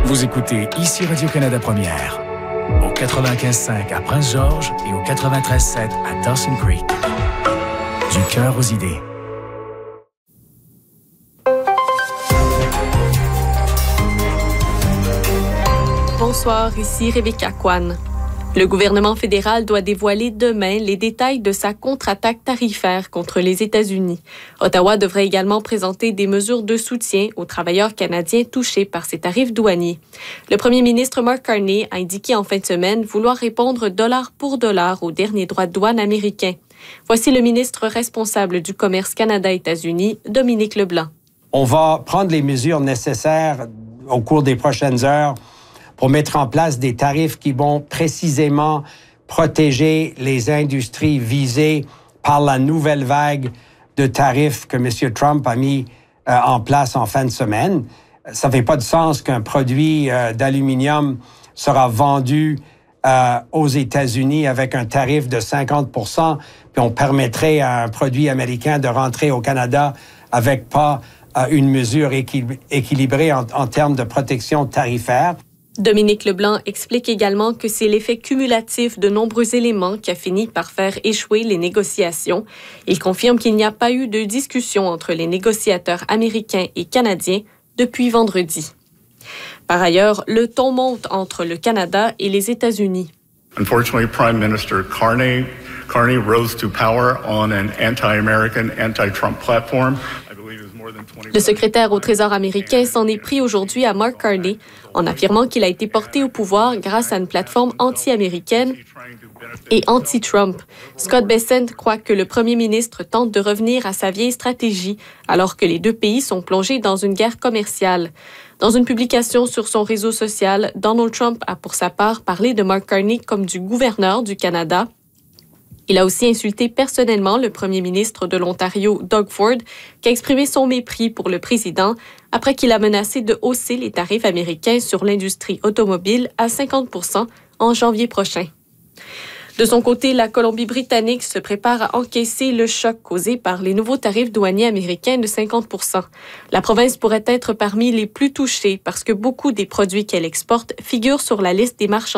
Vous écoutez ici Radio-Canada Première, au 95.5 à Prince-Georges et au 93.7 à Dawson Creek. Du cœur aux idées. Bonsoir, ici Rebecca Kwan. Le gouvernement fédéral doit dévoiler demain les détails de sa contre-attaque tarifaire contre les États-Unis. Ottawa devrait également présenter des mesures de soutien aux travailleurs canadiens touchés par ces tarifs douaniers. Le premier ministre Mark Carney a indiqué en fin de semaine vouloir répondre dollar pour dollar aux derniers droits de douane américains. Voici le ministre responsable du commerce Canada-États-Unis, Dominique Leblanc. On va prendre les mesures nécessaires au cours des prochaines heures pour mettre en place des tarifs qui vont précisément protéger les industries visées par la nouvelle vague de tarifs que M. Trump a mis en place en fin de semaine. Ça ne fait pas de sens qu'un produit d'aluminium sera vendu aux États-Unis avec un tarif de 50 % puis on permettrait à un produit américain de rentrer au Canada avec pas une mesure équilibrée en termes de protection tarifaire. Dominique Leblanc explique également que c'est l'effet cumulatif de nombreux éléments qui a fini par faire échouer les négociations. Il confirme qu'il n'y a pas eu de discussion entre les négociateurs américains et canadiens depuis vendredi. Par ailleurs, le ton monte entre le Canada et les États-Unis. Unfortunately, Prime Minister Carney rose to power on an anti-American, anti-Trump platform. Le secrétaire au Trésor américain s'en est pris aujourd'hui à Mark Carney en affirmant qu'il a été porté au pouvoir grâce à une plateforme anti-américaine et anti-Trump. Scott Bessent croit que le premier ministre tente de revenir à sa vieille stratégie alors que les deux pays sont plongés dans une guerre commerciale. Dans une publication sur son réseau social, Donald Trump a pour sa part parlé de Mark Carney comme du gouverneur du Canada. Il a aussi insulté personnellement le premier ministre de l'Ontario, Doug Ford, qui a exprimé son mépris pour le président après qu'il a menacé de hausser les tarifs américains sur l'industrie automobile à 50 % en janvier prochain. De son côté, la Colombie-Britannique se prépare à encaisser le choc causé par les nouveaux tarifs douaniers américains de 50 %. La province pourrait être parmi les plus touchées parce que beaucoup des produits qu'elle exporte figurent sur la liste des marchandises